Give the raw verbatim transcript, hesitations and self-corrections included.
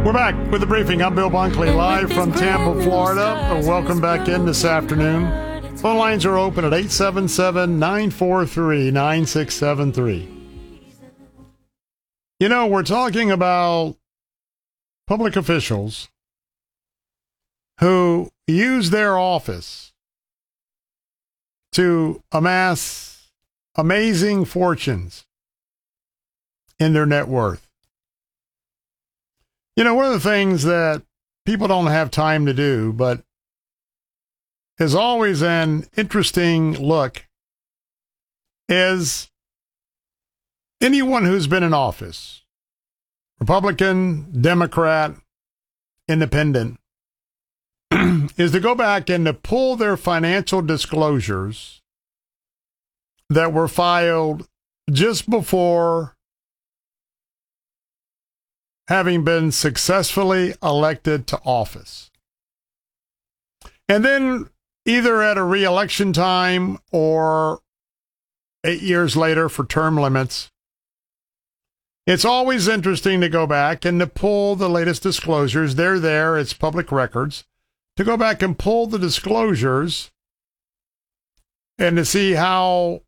We're back with the briefing. I'm Bill Bunkley, live from Tampa, Florida. Welcome back in this afternoon. Phone lines are open at eight seven seven, nine four three, nine six seven three. You know, we're talking about public officials who use their office to amass amazing fortunes in their net worth. You know, one of the things that people don't have time to do, but is always an interesting look, is anyone who's been in office, Republican, Democrat, Independent, is to go back and to pull their financial disclosures that were filed just before having been successfully elected to office. And then either at a re-election time or eight years later for term limits, it's always interesting to go back and to pull the latest disclosures. They're there, it's public records, to go back and pull the disclosures and to see how